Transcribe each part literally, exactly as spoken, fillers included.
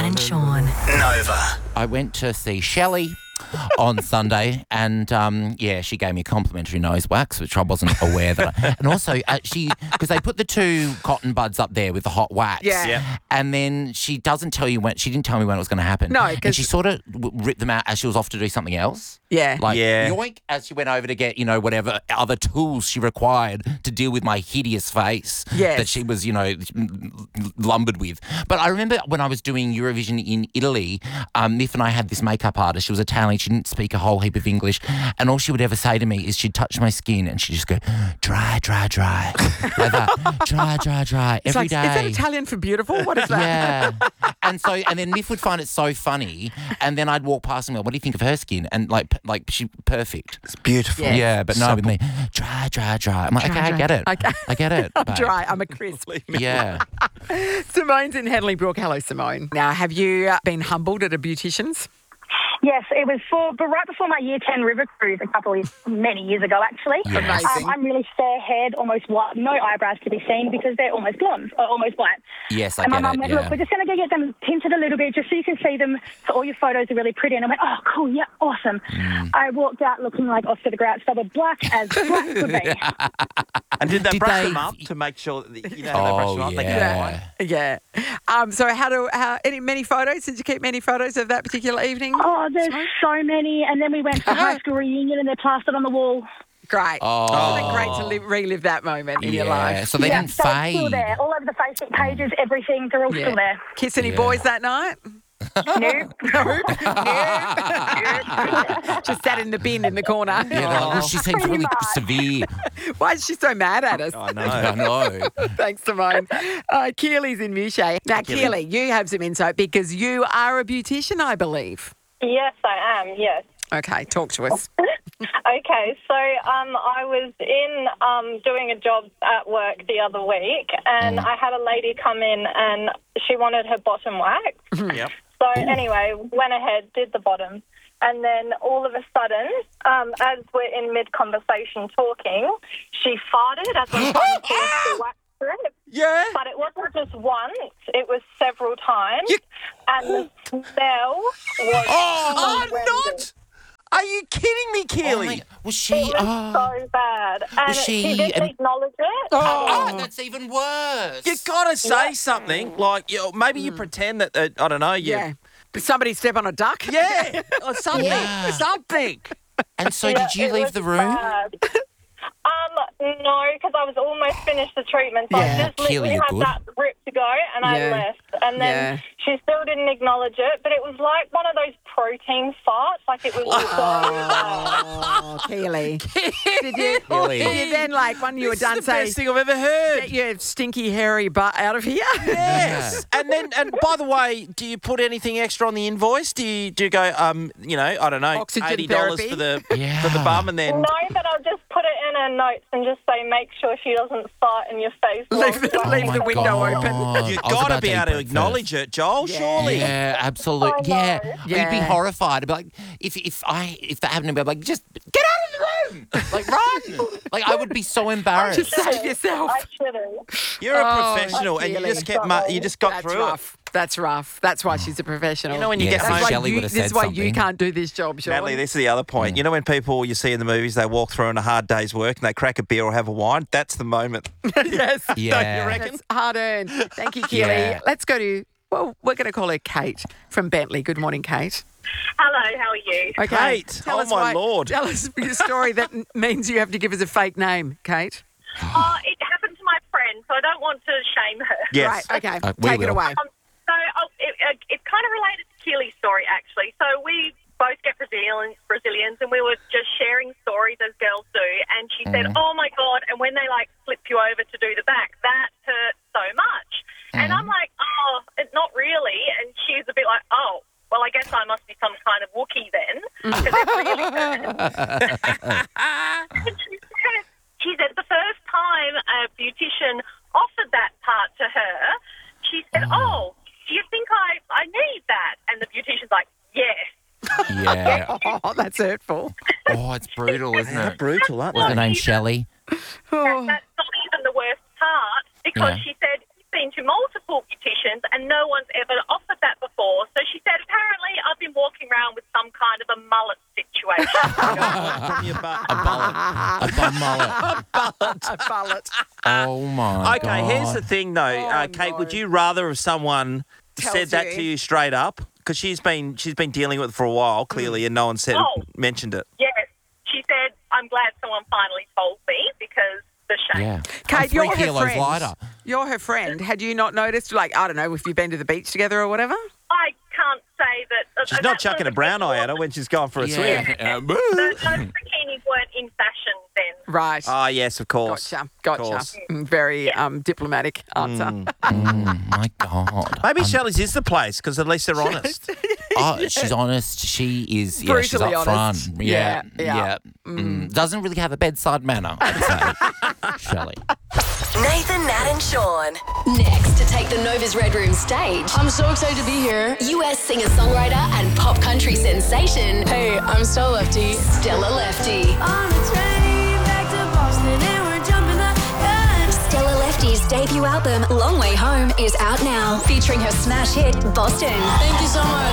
and Sean. Nova. I went to see Shelley on Sunday, and um, yeah, she gave me a complimentary nose wax, which I wasn't aware that. I, and also, uh, she because they put the two cotton buds up there with the hot wax, Yeah. Yep. and then she doesn't tell you when. She didn't tell me when it was going to happen. No, and 'cause- she sort of w- ripped them out as she was off to do something else. Yeah. Like, Yeah. yoink, as she went over to get, you know, whatever other tools she required to deal with my hideous face Yes. that she was, you know, lumbered with. But I remember when I was doing Eurovision in Italy, um, Miff and I had this makeup artist. She was Italian. She didn't speak a whole heap of English. And all she would ever say to me is she'd touch my skin and she'd just go, dry, dry, dry. Like that. Dry, dry, dry. It's Every like, day. is that Italian for beautiful? What is that? Yeah. And so, and then Miff would find it so funny. And then I'd walk past and go, what do you think of her skin? And like, like she perfect. It's beautiful. Yeah. Yeah, but no, So- with me, dry, dry, dry. I'm like, Dry, okay, dry. I get it. Okay. I get it. I'm babe. dry. I'm a crisp. Yeah. Simone's in Henley Brook. Hello, Simone. Now, have you uh, been humbled at a beautician's? Yes, it was for, but right before my year ten river cruise a couple of many years ago, actually. Yes. Amazing. Um, I'm really fair-haired, almost white, no eyebrows to be seen because they're almost blonde or almost white. Yes, I and my get mum it. went, Yeah. look, we're just going to go get them tinted a little bit just so you can see them. So all your photos are really pretty. And I went, oh, cool, yeah, awesome. Mm. I walked out looking like Oscar the Grouch, so black as black could be. And did they Did brush they- them up to make sure that, you know, how they brush Oh, them up? They yeah. get Yeah. Um, so, how do how any many photos? Did you keep many photos of that particular evening? Oh, there's Simone? so many. And then we went to high school reunion and they're plastered on the wall. Great. Oh. Isn't it great to live, relive that moment in Yeah. your life? So they yeah, didn't so it's still fade. there. All over the Facebook pages, everything, they're all Yeah. still there. Kiss any Yeah. boys that night? Nope. Just sat in the bin in the corner. Yeah, they're like, well, she seems Pretty really much. severe. Why is she so mad at us? I know. I know. Thanks, Simone. Uh, Keely's in Mushay. Now, Keely. Keely, you have some insight because you are a beautician, I believe. Yes, I am, yes. Okay, talk to us. Okay, so um, I was in um, doing a job at work the other week, and I had a lady come in and she wanted her bottom wax. Yep. So anyway, went ahead, did the bottom, and then all of a sudden, um, as we're in mid-conversation talking, she farted as I'm trying to finish the wax strip. Yeah. But it wasn't just once, it was several times, You- and the smell was Oh, horrendous. not! Are you kidding me, Oh Keely? my- was she? It was Oh, so bad. And Was she- she didn't um, acknowledge it. oh, that's even worse. You gotta say something like, you know, maybe you pretend that, uh, I don't know, you, Yeah. Did somebody step on a duck? yeah, or something, Yeah. something. And so, Yeah, did you it leave was the room? bad. Um, no, because I was almost finished the treatment. So Yeah. I just Keely, literally you're had good. that grip to go, and I Yeah. left. And then Yeah. she still didn't acknowledge it, but it was like one of those protein farts. Like it was so bad. Oh, Keely. Did you, Keely. did you then, like, when you were This is done, the say, best thing I've ever heard. get your stinky, hairy butt out of here? Yes. And then, and by the way, do you put anything extra on the invoice? Do you do you go, um, you know, I don't know, Oxygen eighty dollars therapy? for the Yeah. for the bum, and then No, but I'll just put it in her notes and just say, make sure she doesn't fart in your face. Leave the- while- leave Oh the my window God. open. you've I was got to about be eat able to breakfast. acknowledge it, Joel. Yeah. Surely. Yeah, absolutely. I know. Yeah. You'd be Yeah. horrified. I'd be like, if if I if that happened to me, I'd be like, just get out of the room, like run. Like I would be so embarrassed. Just save yourself. I shouldn't. You're a Oh, professional, and you Keely. just kept, mu- you just got That's through rough. That's rough. That's why she's a professional. You know when you Yeah, get so home, That's why Shelley you, would have this is said why you something. can't do this job, Sean. Natalie, this is the other point. You know when people you see in the movies, they walk through on a hard day's work and they crack a beer or have a wine? That's the moment. Yes. Yeah. Don't you reckon? That's hard earned. Thank you, Keely. Yeah. Let's go to, well, we're going to call her Kate from Bentley. Good morning, Kate. Hello, how are you? Okay. Kate, tell oh us my why- Lord. Tell us your story that n- means you have to give us a fake name, Kate. Oh, it happened to my friend, so I don't want to shame her. Yes. Right, okay. Uh, we Take it will. away. Um, so oh, it, it, it's kind of related to Keely's story, actually. So we both get Brazilian, Brazilians, and we were just sharing stories as girls do. And she said, oh, my God, and when they, like, flip you over to do the back, that hurts so much. And I'm like, oh, it, not really. And she's a bit like, oh, well, I guess I must be some kind of Wookiee then, because it really hurts. And she said, she said the first time a beautician offered that part to her, she said, oh, do you think I, I need that? And the beautician's like, yes. Yeah. Oh, that's hurtful. Oh, it's brutal, isn't it? Brutal, aren't What's her they? name? Shelley. Oh. That's not even the worst part because Yeah. she said she's been to multiple beauticians and no one's ever offered that before. situation. From your butt. A bullet. A bum mullet. A bullet. Oh, my Okay, God. here's the thing, though, uh, Kate. no. Would you rather if someone Tells said that you. to you straight up? Because she's been she's been dealing with it for a while, clearly, and no one said Oh. mentioned it. Yes, she said, I'm glad someone finally told me because the shame. Yeah. Kate, I'm three you're her kilos friend. lighter. You're her friend. Had you not noticed, like, I don't know, if you've been to the beach together or whatever? I can't say that. She's uh, not that chucking a was brown eye before at her when she's going for a swim. Yeah. Those, those bikinis weren't in fashion then. Right. Ah, yes, of course. Gotcha. Gotcha. course. Mm, Very um, diplomatic answer. Mm, my God. Maybe Shelley's is the place because at least they're honest. Oh, she's honest. She is. Yeah, she's Brutally up honest. front. Yeah, Yeah, yeah. yeah. Mm. Doesn't really have a bedside manner, I would say. Shelley. Nathan, Nat and Sean. Next to take the Nova's Red Room stage, I'm so excited to be here. U S singer-songwriter and pop country sensation, Hey, I'm Stella Lefty. Stella Lefty. On the train back to Boston and we're jumping the gun. Stella Lefty's debut album, Long Way Home, is out now, featuring her smash hit, Boston. Thank you so much.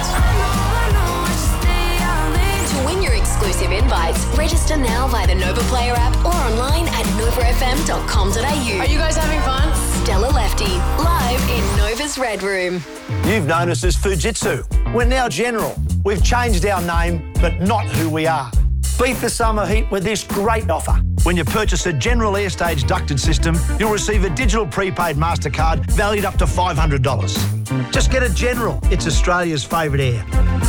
I know I should stay out late. To win your exclusive invites, register now via the Nova Player app or online at nova f m dot com dot a u. Are you guys having fun? Stella Lefty, live in Nova's Red Room. You've known us as Fujitsu. We're now General. We've changed our name, but not who we are. Beat the summer heat with this great offer. When you purchase a General Airstage ducted system, you'll receive a digital prepaid MasterCard valued up to five hundred dollars. Just get a General. It's Australia's favourite air.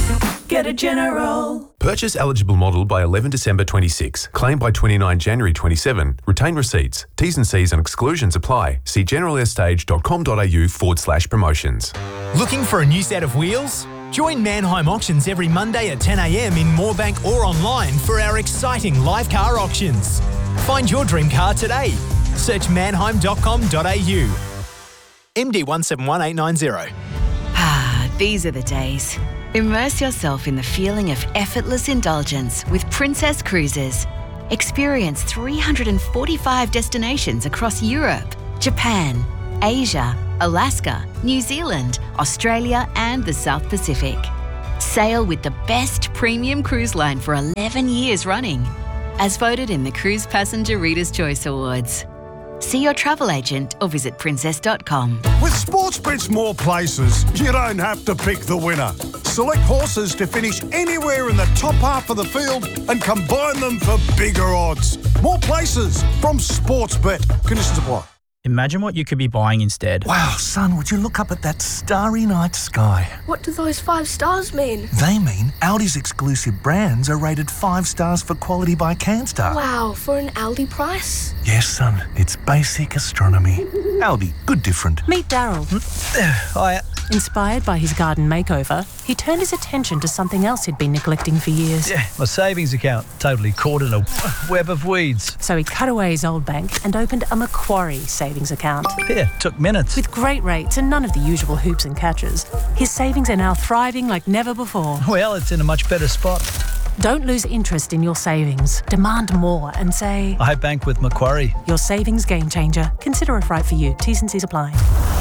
Get a General. Purchase eligible model by eleven December twenty-six. Claim by twenty-nine January twenty-seven. Retain receipts. T's and C's and exclusions apply. See generalair.stage.com.au forward slash promotions. Looking for a new set of wheels? Join Manheim Auctions every Monday at ten a m in Moorebank or online for our exciting live car auctions. Find your dream car today. Search manheim dot com dot a u. M D one seven one eight nine zero. Ah, these are the days. Immerse yourself in the feeling of effortless indulgence with Princess Cruises. Experience three hundred forty-five destinations across Europe, Japan, Asia, Alaska, New Zealand, Australia, and the South Pacific. Sail with the best premium cruise line for eleven years running, as voted in the Cruise Passenger Reader's Choice Awards. See your travel agent or visit princess dot com. With Sportsbet's more places, you don't have to pick the winner. Select horses to finish anywhere in the top half of the field and combine them for bigger odds. More places from Sportsbet. Conditions apply. Imagine what you could be buying instead. Wow, son, would you look up at that starry night sky? What do those five stars mean? They mean Audi's exclusive brands are rated five stars for quality by CanStar. Wow, for an Aldi price? Yes, son, it's basic astronomy. Audi, good different. Meet Daryl. Hi. Inspired by his garden makeover, he turned his attention to something else he'd been neglecting for years. Yeah, my savings account, totally caught in a web of weeds. So he cut away his old bank and opened a Macquarie savings account. Yeah, took minutes. With great rates and none of the usual hoops and catches, his savings are now thriving like never before. Well, it's in a much better spot. Don't lose interest in your savings. Demand more and say, I bank with Macquarie. Your savings game changer. Consider if right for you. T's and C's apply.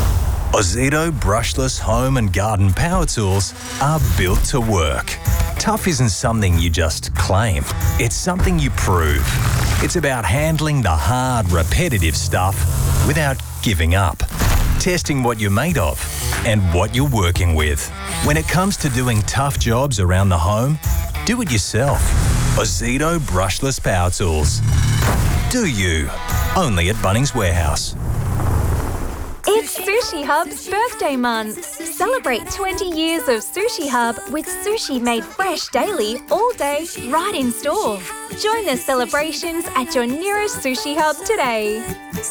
Ozito brushless home and garden power tools are built to work. Tough isn't something you just claim. It's something you prove. It's about handling the hard, repetitive stuff without giving up. Testing what you're made of and what you're working with. When it comes to doing tough jobs around the home, do it yourself. Ozito brushless power tools. Do you? Only at Bunnings Warehouse. It's Sushi Hub's birthday month. Celebrate twenty years of Sushi Hub with sushi made fresh daily, all day, right in store. Join the celebrations at your nearest Sushi Hub today.